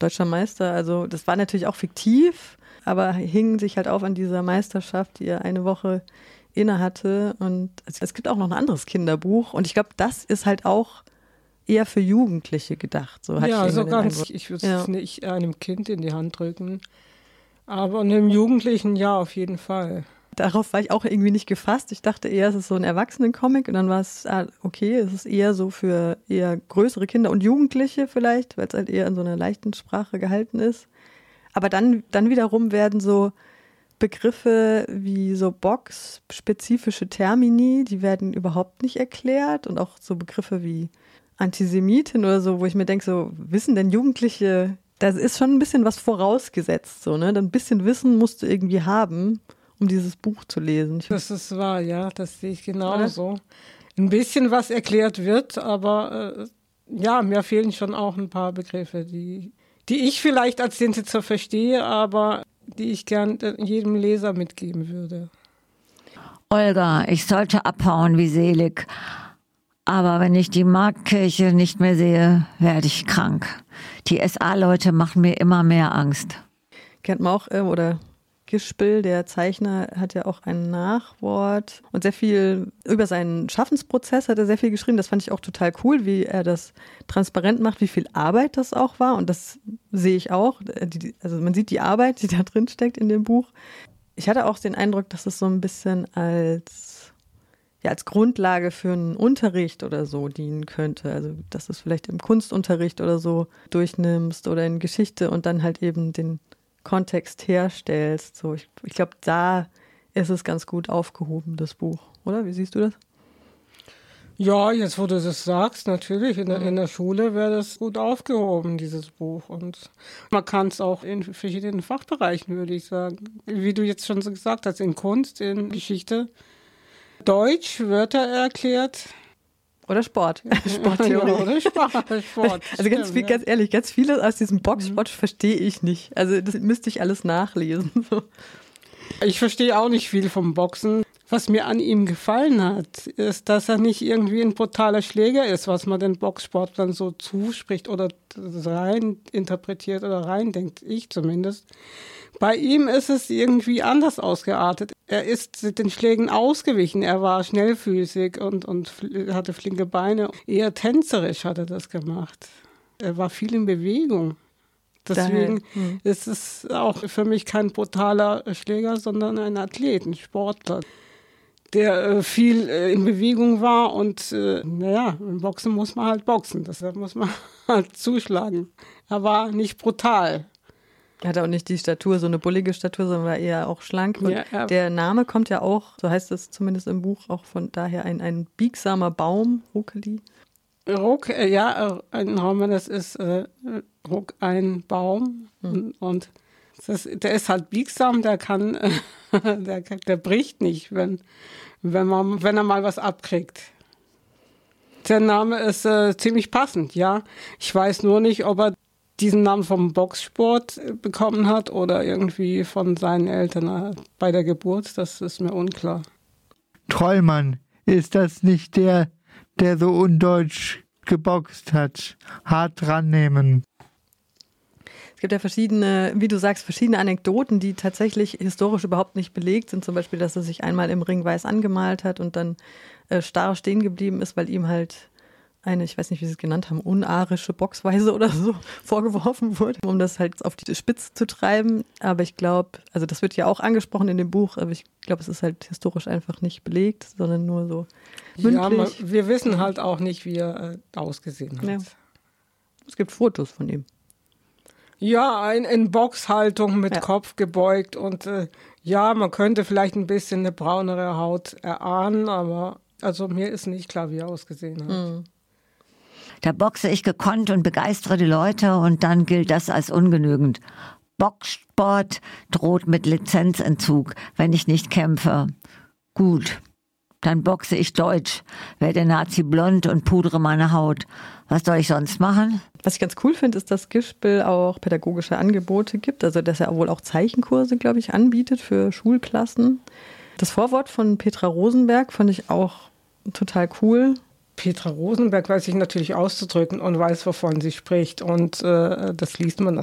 deutscher Meister. Also das war natürlich auch fiktiv, aber hing sich halt auf an dieser Meisterschaft, die er eine Woche inne hatte. Und es gibt auch noch ein anderes Kinderbuch. Und ich glaube, das ist halt auch eher für Jugendliche gedacht. So ja, so ganz. Ich würde es nicht einem Kind in die Hand drücken. Aber einem Jugendlichen, ja, auf jeden Fall. Darauf war ich auch irgendwie nicht gefasst. Ich dachte eher, es ist so ein Erwachsenen-Comic. Und dann war es, okay, es ist eher so für eher größere Kinder und Jugendliche vielleicht, weil es halt eher in so einer leichten Sprache gehalten ist. Aber dann wiederum werden so Begriffe wie so boxspezifische Termini, die werden überhaupt nicht erklärt. Und auch so Begriffe wie Antisemitin oder so, wo ich mir denke, so wissen denn Jugendliche, da ist schon ein bisschen was vorausgesetzt. So, ne? Ein bisschen Wissen musst du irgendwie haben, um dieses Buch zu lesen. Das ist wahr, ja, das sehe ich genauso. Ein bisschen was erklärt wird, aber ja, mir fehlen schon auch ein paar Begriffe, die ich vielleicht als Sintetzer verstehe, aber die ich gern jedem Leser mitgeben würde. Olga, ich sollte abhauen wie selig, aber wenn ich die Marktkirche nicht mehr sehe, werde ich krank. Die SA-Leute machen mir immer mehr Angst. Kennt man auch, oder Gispel, der Zeichner, hat ja auch ein Nachwort und sehr viel über seinen Schaffensprozess hat er sehr viel geschrieben. Das fand ich auch total cool, wie er das transparent macht, wie viel Arbeit das auch war. Und das sehe ich auch. Also man sieht die Arbeit, die da drin steckt in dem Buch. Ich hatte auch den Eindruck, dass es so ein bisschen als Grundlage für einen Unterricht oder so dienen könnte. Also dass du es vielleicht im Kunstunterricht oder so durchnimmst oder in Geschichte und dann halt eben den Kontext herstellst. So, ich glaube, da ist es ganz gut aufgehoben, das Buch. Oder? Wie siehst du das? Ja, jetzt wo du das sagst, natürlich, in der Schule wäre das gut aufgehoben, dieses Buch. Und man kann es auch in verschiedenen Fachbereichen, würde ich sagen. Wie du jetzt schon so gesagt hast, in Kunst, in Geschichte, Deutsch, Wörter erklärt. Oder Sport. Sporttheorie. Ja, oder Sport. Also ganz ehrlich, ganz vieles aus diesem Boxsport verstehe ich nicht. Also das müsste ich alles nachlesen. So. Ich verstehe auch nicht viel vom Boxen. Was mir an ihm gefallen hat, ist, dass er nicht irgendwie ein brutaler Schläger ist, was man den Boxsportlern so zuspricht oder rein interpretiert oder rein denkt, ich zumindest. Bei ihm ist es irgendwie anders ausgeartet. Er ist den Schlägen ausgewichen. Er war schnellfüßig und hatte flinke Beine. Eher tänzerisch hat er das gemacht. Er war viel in Bewegung. Deswegen ist es auch für mich kein brutaler Schläger, sondern ein Athlet, ein Sportler, der viel in Bewegung war. Und im Boxen muss man halt boxen. Deshalb muss man halt zuschlagen. Er war nicht brutal. Er hatte auch nicht die Statur, so eine bullige Statur, sondern war eher auch schlank. Und ja, der Name kommt ja auch, so heißt es zumindest im Buch, auch von daher ein biegsamer Baum, Ruckeli. Ruck, ein Raum, das ist Ruck, ein Baum. Und der ist halt biegsam, der kann, der bricht nicht, wenn er mal was abkriegt. Der Name ist ziemlich passend, ja. Ich weiß nur nicht, ob er diesen Namen vom Boxsport bekommen hat oder irgendwie von seinen Eltern bei der Geburt, das ist mir unklar. Trollmann, ist das nicht der so undeutsch geboxt hat? Hart dran nehmen. Es gibt ja verschiedene, wie du sagst, verschiedene Anekdoten, die tatsächlich historisch überhaupt nicht belegt sind. Zum Beispiel, dass er sich einmal im Ring weiß angemalt hat und dann starr stehen geblieben ist, weil ihm halt eine, ich weiß nicht, wie sie es genannt haben, unarische Boxweise oder so vorgeworfen wurde, um das halt auf die Spitze zu treiben. Aber ich glaube, also das wird ja auch angesprochen in dem Buch, aber ich glaube, es ist halt historisch einfach nicht belegt, sondern nur so mündlich. Ja, wir wissen halt auch nicht, wie er ausgesehen hat. Ja. Es gibt Fotos von ihm. Ja, in Boxhaltung mit Kopf gebeugt und man könnte vielleicht ein bisschen eine braunere Haut erahnen, aber also mir ist nicht klar, wie er ausgesehen hat. Mhm. Da boxe ich gekonnt und begeistere die Leute und dann gilt das als ungenügend. Boxsport droht mit Lizenzentzug, wenn ich nicht kämpfe. Gut, dann boxe ich deutsch, werde Nazi blond und pudre meine Haut. Was soll ich sonst machen? Was ich ganz cool finde, ist, dass Gispel auch pädagogische Angebote gibt. Also dass er wohl auch Zeichenkurse, glaube ich, anbietet für Schulklassen. Das Vorwort von Petra Rosenberg fand ich auch total cool. Petra Rosenberg weiß sich natürlich auszudrücken und weiß, wovon sie spricht. Und das liest man